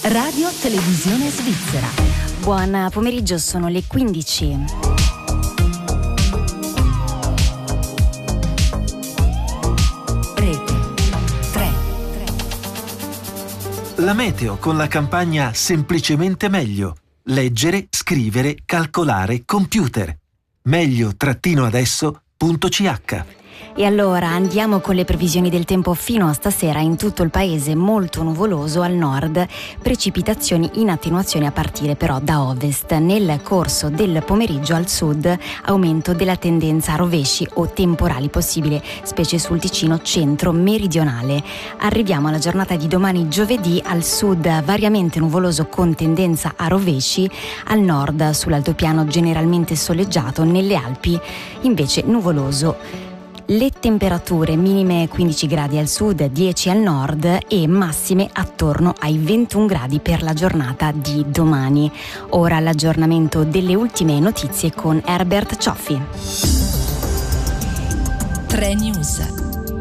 Radio Televisione Svizzera. Buon pomeriggio, sono le 15. Rete 3. La meteo con la campagna Semplicemente meglio. Leggere, scrivere, calcolare, computer. meglio-adesso.ch. E allora andiamo con le previsioni del tempo fino a stasera. In tutto il paese molto nuvoloso al nord, precipitazioni in attenuazione a partire però da ovest. Nel corso del pomeriggio al sud aumento della tendenza a rovesci o temporali possibile, specie sul Ticino centro-meridionale. Arriviamo alla giornata di domani giovedì, al sud variamente nuvoloso con tendenza a rovesci, al nord sull'altopiano generalmente soleggiato, nelle Alpi invece nuvoloso. Le temperature minime 15 gradi al sud, 10 al nord e massime attorno ai 21 gradi per la giornata di domani. Ora l'aggiornamento delle ultime notizie con Herbert Cioffi. 3 News.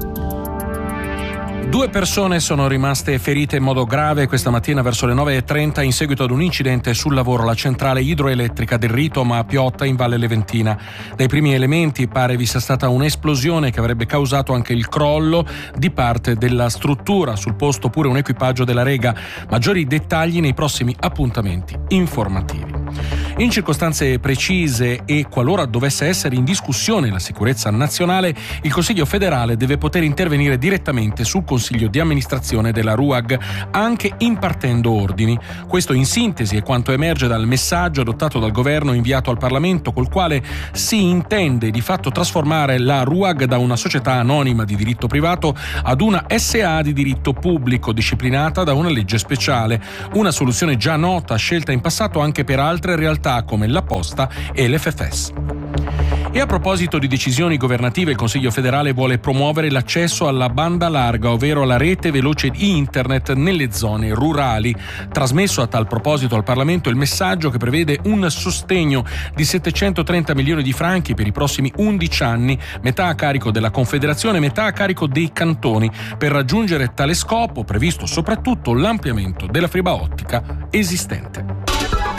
2 persone sono rimaste ferite in modo grave questa mattina verso le 9:30 in seguito ad un incidente sul lavoro alla centrale idroelettrica del Ritom a Piotta in Valle Leventina. Dai primi elementi pare vi sia stata un'esplosione che avrebbe causato anche il crollo di parte della struttura. Sul posto pure un equipaggio della Rega. Maggiori dettagli nei prossimi appuntamenti informativi. In circostanze precise e qualora dovesse essere in discussione la sicurezza nazionale, il Consiglio federale deve poter intervenire direttamente sul Consiglio di amministrazione della RUAG, anche impartendo ordini. Questo in sintesi è quanto emerge dal messaggio adottato dal governo inviato al Parlamento, col quale si intende di fatto trasformare la RUAG da una società anonima di diritto privato ad una SA di diritto pubblico disciplinata da una legge speciale, una soluzione già nota, scelta in passato anche per altre realtà come la Posta e l'FFS. E a proposito di decisioni governative, il Consiglio federale vuole promuovere l'accesso alla banda larga, ovvero alla rete veloce di internet nelle zone rurali. Trasmesso a tal proposito al Parlamento il messaggio che prevede un sostegno di 730 milioni di franchi per i prossimi 11 anni, metà a carico della Confederazione, metà a carico dei cantoni. Per raggiungere tale scopo, previsto soprattutto l'ampliamento della fibra ottica esistente.